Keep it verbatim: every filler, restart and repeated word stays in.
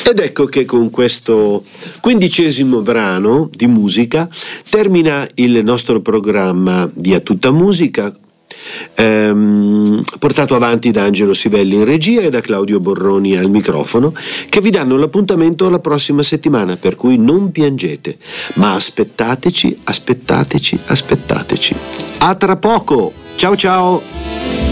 Ed ecco che con questo quindicesimo brano di musica termina il nostro programma di A Tutta Musica, ehm, portato avanti da Angelo Sivelli in regia e da Claudio Borroni al microfono, che vi danno l'appuntamento la prossima settimana, per cui non piangete, ma aspettateci, aspettateci, aspettateci. A tra poco! Ciao ciao!